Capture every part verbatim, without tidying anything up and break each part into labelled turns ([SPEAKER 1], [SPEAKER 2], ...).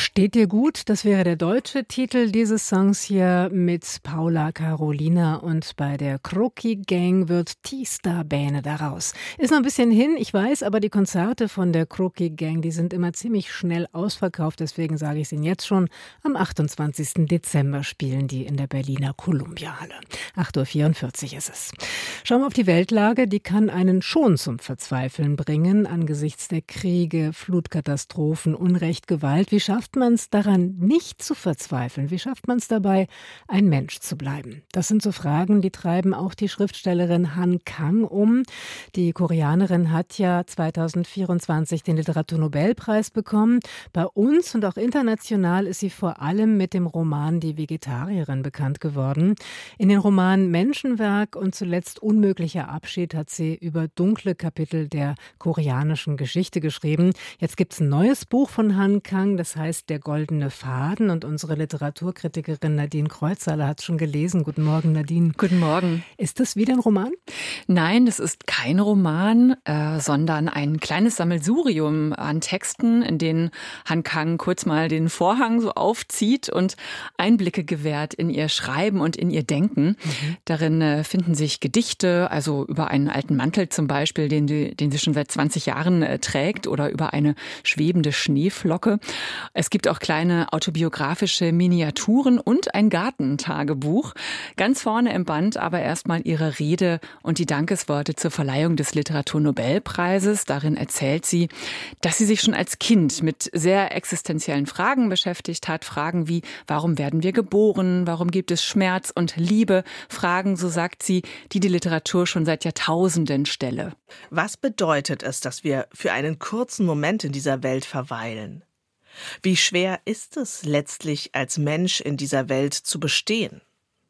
[SPEAKER 1] Steht dir gut, das wäre der deutsche Titel dieses Songs hier mit Paula Carolina, und bei der Kroki Gang wird Tista Bähne daraus. Ist noch ein bisschen hin, ich weiß, aber die Konzerte von der Kroki Gang, die sind immer ziemlich schnell ausverkauft, deswegen sage ich es Ihnen jetzt schon, am achtundzwanzigsten Dezember spielen die in der Berliner Columbia-Halle. acht Uhr vierundvierzig ist es. Schauen wir auf die Weltlage, die kann einen schon zum Verzweifeln bringen, angesichts der Kriege, Flutkatastrophen, Unrecht, Gewalt. Wie schafft man es daran, nicht zu verzweifeln? Wie schafft man es dabei, ein Mensch zu bleiben? Das sind so Fragen, die treiben auch die Schriftstellerin Han Kang um. Die Koreanerin hat ja zweitausendvierundzwanzig den Literaturnobelpreis bekommen. Bei uns und auch international ist sie vor allem mit dem Roman Die Vegetarierin bekannt geworden. In den Romanen Menschenwerk und zuletzt Unmöglicher Abschied hat sie über dunkle Kapitel der koreanischen Geschichte geschrieben. Jetzt gibt es ein neues Buch von Han Kang, das heißt Der goldene Faden, und unsere Literaturkritikerin Nadine Kreuzhaler hat es schon gelesen. Guten Morgen, Nadine.
[SPEAKER 2] Guten Morgen.
[SPEAKER 1] Ist das wieder ein Roman?
[SPEAKER 2] Nein, das ist kein Roman, äh, sondern ein kleines Sammelsurium an Texten, in denen Han Kang kurz mal den Vorhang so aufzieht und Einblicke gewährt in ihr Schreiben und in ihr Denken. Mhm. Darin äh, finden sich Gedichte, also über einen alten Mantel zum Beispiel, den, die, den sie schon seit zwanzig Jahren äh, trägt, oder über eine schwebende Schneeflocke. Es gibt auch kleine autobiografische Miniaturen und ein Gartentagebuch. Ganz vorne im Band aber erstmal ihre Rede und die Dankesworte zur Verleihung des Literaturnobelpreises. Darin erzählt sie, dass sie sich schon als Kind mit sehr existenziellen Fragen beschäftigt hat. Fragen wie, warum werden wir geboren? Warum gibt es Schmerz und Liebe? Fragen, so sagt sie, die die Literatur schon seit Jahrtausenden stelle.
[SPEAKER 3] Was bedeutet es, dass wir für einen kurzen Moment in dieser Welt verweilen? Wie schwer ist es letztlich, als Mensch in dieser Welt zu bestehen?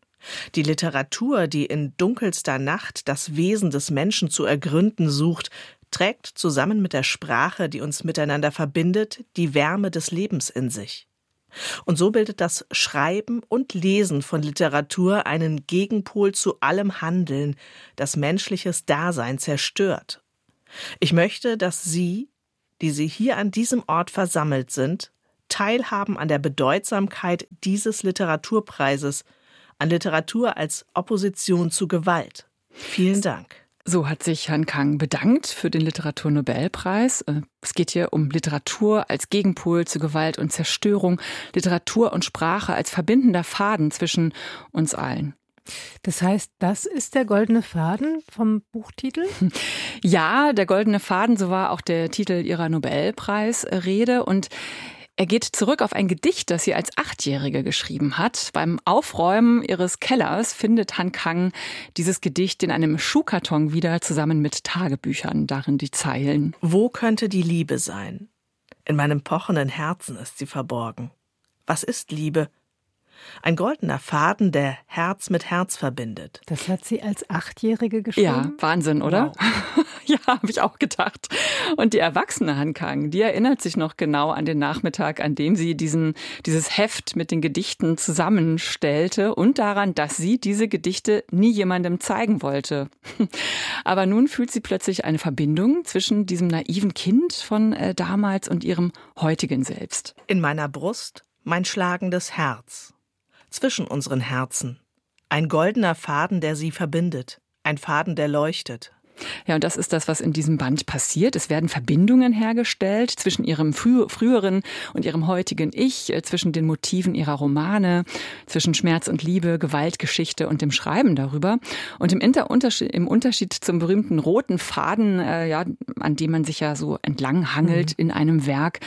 [SPEAKER 3] Die Literatur, die in dunkelster Nacht das Wesen des Menschen zu ergründen sucht, trägt zusammen mit der Sprache, die uns miteinander verbindet, die Wärme des Lebens in sich. Und so bildet das Schreiben und Lesen von Literatur einen Gegenpol zu allem Handeln, das menschliches Dasein zerstört. Ich möchte, dass Sie, die Sie hier an diesem Ort versammelt sind, teilhaben an der Bedeutsamkeit dieses Literaturpreises, an Literatur als Opposition zu Gewalt. Vielen Dank.
[SPEAKER 2] So hat sich Han Kang bedankt für den Literaturnobelpreis. Es geht hier um Literatur als Gegenpol zu Gewalt und Zerstörung, Literatur und Sprache als verbindender Faden zwischen uns allen.
[SPEAKER 1] Das heißt, das ist der goldene Faden vom Buchtitel?
[SPEAKER 2] Ja, der goldene Faden, so war auch der Titel ihrer Nobelpreisrede, und er geht zurück auf ein Gedicht, das sie als Achtjährige geschrieben hat. Beim Aufräumen ihres Kellers findet Han Kang dieses Gedicht in einem Schuhkarton wieder, zusammen mit Tagebüchern, darin die Zeilen.
[SPEAKER 3] Wo könnte die Liebe sein? In meinem pochenden Herzen ist sie verborgen. Was ist Liebe? Ein goldener Faden, der Herz mit Herz verbindet.
[SPEAKER 1] Das hat sie als Achtjährige geschrieben?
[SPEAKER 2] Ja, Wahnsinn, oder? Wow. Ja, habe ich auch gedacht. Und die erwachsene Han Kang, die erinnert sich noch genau an den Nachmittag, an dem sie diesen, dieses Heft mit den Gedichten zusammenstellte, und daran, dass sie diese Gedichte nie jemandem zeigen wollte. Aber nun fühlt sie plötzlich eine Verbindung zwischen diesem naiven Kind von äh, damals und ihrem heutigen Selbst.
[SPEAKER 3] In meiner Brust mein schlagendes Herz. Zwischen unseren Herzen. Ein goldener Faden, der sie verbindet. Ein Faden, der leuchtet.
[SPEAKER 2] Ja, und das ist das, was in diesem Band passiert. Es werden Verbindungen hergestellt zwischen ihrem frü- früheren und ihrem heutigen Ich, äh, zwischen den Motiven ihrer Romane, zwischen Schmerz und Liebe, Gewaltgeschichte und dem Schreiben darüber. Und im, Inter- Unterschied, im Unterschied zum berühmten roten Faden, äh, ja, an dem man sich ja so entlang hangelt mhm. in einem Werk,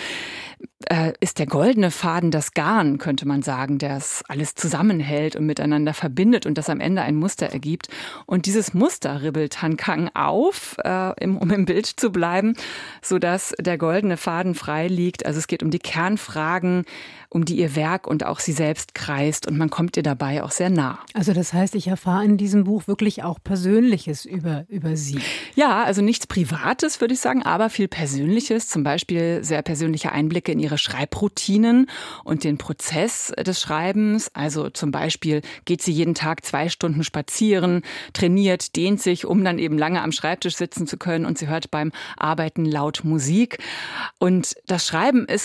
[SPEAKER 2] äh, ist der goldene Faden das Garn, könnte man sagen, der es alles zusammenhält und miteinander verbindet und das am Ende ein Muster ergibt. Und dieses Muster ribbelt Han Kang auf, äh, um im Bild zu bleiben, sodass der goldene Faden frei liegt. Also es geht um die Kernfragen, um die ihr Werk und auch sie selbst kreist, und man kommt ihr dabei auch sehr nah.
[SPEAKER 1] Also das heißt, ich erfahre in diesem Buch wirklich auch Persönliches über, über sie.
[SPEAKER 2] Ja, also nichts Privates, würde ich sagen, aber viel Persönliches, zum Beispiel sehr persönliche Einblicke in ihre Schreibroutinen und den Prozess des Schreibens. Also zum Beispiel geht sie jeden Tag zwei Stunden spazieren, trainiert, dehnt sich, um dann eben lange am Schreibtisch sitzen zu können, und sie hört beim Arbeiten laut Musik. Und das Schreiben ist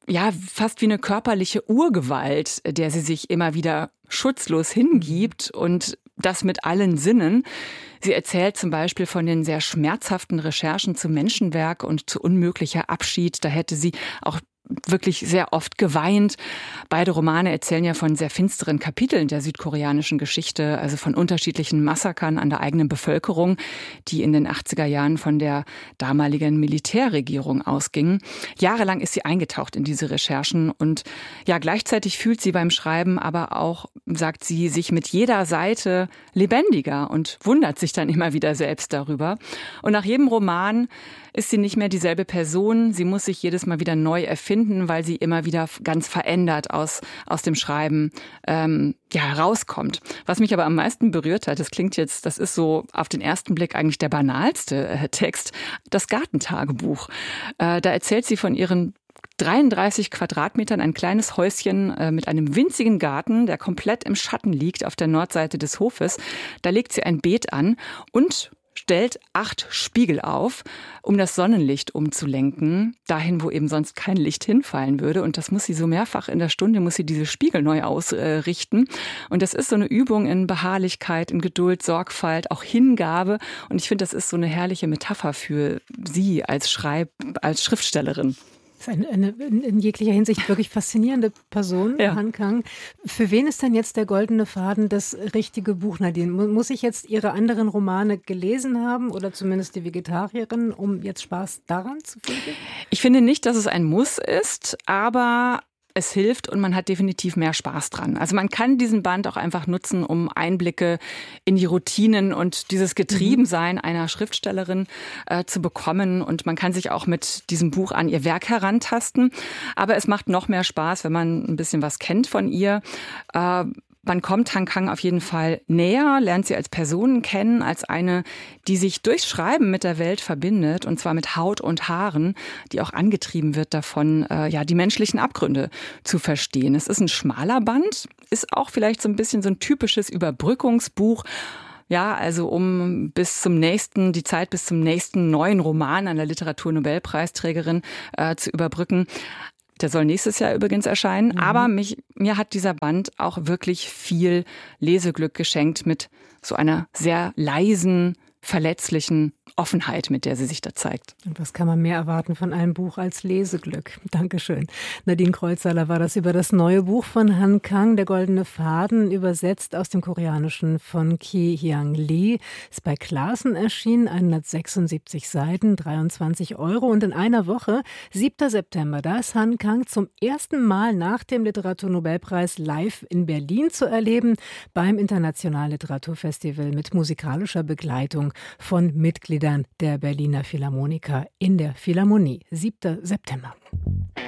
[SPEAKER 2] ja, fast wie eine körperliche Urgewalt, der sie sich immer wieder schutzlos hingibt und das mit allen Sinnen. Sie erzählt zum Beispiel von den sehr schmerzhaften Recherchen zu Menschenwerk und zu Unmöglicher Abschied. Da hätte sie auch wirklich sehr oft geweint. Beide Romane erzählen ja von sehr finsteren Kapiteln der südkoreanischen Geschichte, also von unterschiedlichen Massakern an der eigenen Bevölkerung, die in den achtziger Jahren von der damaligen Militärregierung ausgingen. Jahrelang ist sie eingetaucht in diese Recherchen und ja, gleichzeitig fühlt sie beim Schreiben aber auch, sagt sie, sich mit jeder Seite lebendiger und wundert sich dann immer wieder selbst darüber. Und nach jedem Roman ist sie nicht mehr dieselbe Person. Sie muss sich jedes Mal wieder neu erfinden, weil sie immer wieder ganz verändert aus, aus dem Schreiben ähm, ja, herauskommt. Was mich aber am meisten berührt hat, das klingt jetzt, das ist so auf den ersten Blick eigentlich der banalste äh, Text, das Gartentagebuch. Äh, da erzählt sie von ihren dreiunddreißig Quadratmetern, ein kleines Häuschen äh, mit einem winzigen Garten, der komplett im Schatten liegt auf der Nordseite des Hofes. Da legt sie ein Beet an und stellt acht Spiegel auf, um das Sonnenlicht umzulenken, dahin, wo eben sonst kein Licht hinfallen würde. Und das muss sie so mehrfach in der Stunde, muss sie diese Spiegel neu ausrichten. Und das ist so eine Übung in Beharrlichkeit, in Geduld, Sorgfalt, auch Hingabe. Und ich finde, das ist so eine herrliche Metapher für sie als Schreib-, als Schriftstellerin.
[SPEAKER 1] Das ist eine, eine in jeglicher Hinsicht wirklich faszinierende Person,
[SPEAKER 2] ja.
[SPEAKER 1] Han Kang. Für wen ist denn jetzt der goldene Faden das richtige Buch, Nadine? Muss ich jetzt Ihre anderen Romane gelesen haben oder zumindest die Vegetarierin, um jetzt Spaß daran zu finden?
[SPEAKER 2] Ich finde nicht, dass es ein Muss ist, aber es hilft und man hat definitiv mehr Spaß dran. Also man kann diesen Band auch einfach nutzen, um Einblicke in die Routinen und dieses Getriebensein einer Schriftstellerin äh, zu bekommen. Und man kann sich auch mit diesem Buch an ihr Werk herantasten. Aber es macht noch mehr Spaß, wenn man ein bisschen was kennt von ihr. Äh, Man kommt Han Kang auf jeden Fall näher, lernt sie als Person kennen, als eine, die sich durchs Schreiben mit der Welt verbindet, und zwar mit Haut und Haaren, die auch angetrieben wird davon, äh, ja, die menschlichen Abgründe zu verstehen. Es ist ein schmaler Band, ist auch vielleicht so ein bisschen so ein typisches Überbrückungsbuch. Ja, also um bis zum nächsten, die Zeit bis zum nächsten neuen Roman an der Literaturnobelpreisträgerin äh, zu überbrücken. Der soll nächstes Jahr übrigens erscheinen. Mhm. Aber mich, mir hat dieser Band auch wirklich viel Leseglück geschenkt mit so einer sehr leisen, verletzlichen Offenheit, mit der sie sich da zeigt.
[SPEAKER 1] Und was kann man mehr erwarten von einem Buch als Leseglück? Dankeschön. Nadine Kreuzhaler war das über das neue Buch von Han Kang, Der goldene Faden, übersetzt aus dem Koreanischen von Ki Hyang Lee. Ist bei Clasen erschienen, hundertsechsundsiebzig Seiten, dreiundzwanzig Euro. Und in einer Woche, siebter September, da ist Han Kang zum ersten Mal nach dem Literaturnobelpreis live in Berlin zu erleben, beim Internationalen Literaturfestival mit musikalischer Begleitung von Mitgliedern der Berliner Philharmoniker in der Philharmonie. siebter September.